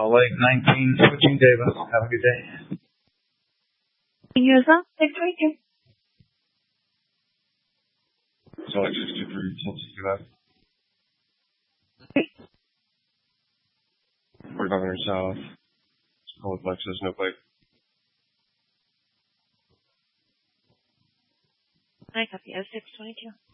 Salt Lake 19, Davis. Have a good day. You as well. 622. Salt Lake 623, Salt 65. 4500 South. Call with Lexus, no plate. I copy. 0622.